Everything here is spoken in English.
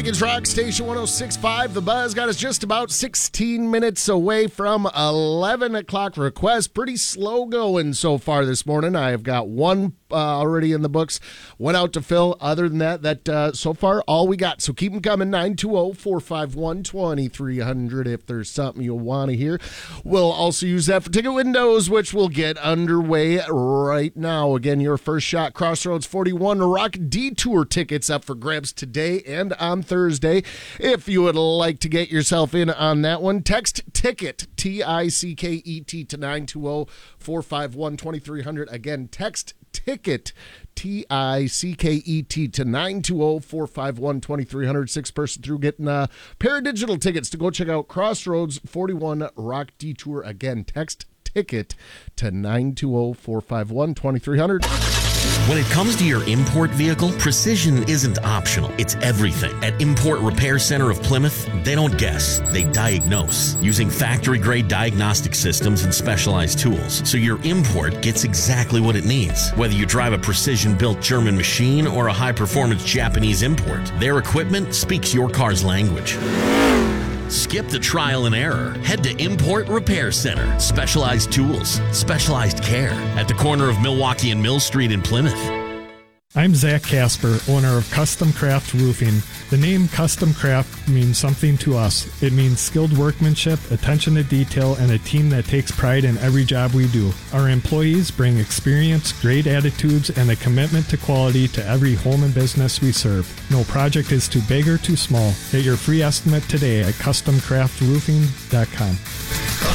It's Rock Station 106.5. The Buzz got us just about 16 minutes away from 11 o'clock request. Pretty slow going so far this morning. I have got one already in the books. Went out to Phil. Other than that, so far all we got. So keep them coming. 920-451-2300 if there's something you'll want to hear. We'll also use that for ticket windows, which will get underway right now. Again, your first shot, Crossroads 41 Rock Detour tickets up for grabs today and on Thursday. If you would like to get yourself in on that one, text TICKET, T-I-C-K-E-T, to 920-451-2300. Again, text TICKET, T-I-C-K-E-T, to 920-451-2300. Six person through getting a pair of digital tickets to go check out Crossroads 41 Rock Detour. Again, text TICKET to 920-451-2300. When it comes to your import vehicle, precision isn't optional. It's everything. At Import Repair Center of Plymouth, they don't guess. They diagnose using factory-grade diagnostic systems and specialized tools, so your import gets exactly what it needs. Whether you drive a precision-built German machine or a high-performance Japanese import, their equipment speaks your car's language. Skip the trial and error. Head to Import Repair Center. Specialized tools, specialized care at the corner of Milwaukee and Mill Street in Plymouth. I'm Zach Casper, owner of Custom Craft Roofing. The name Custom Craft means something to us. It means skilled workmanship, attention to detail, and a team that takes pride in every job we do. Our employees bring experience, great attitudes, and a commitment to quality to every home and business we serve. No project is too big or too small. Get your free estimate today at CustomCraftRoofing.com.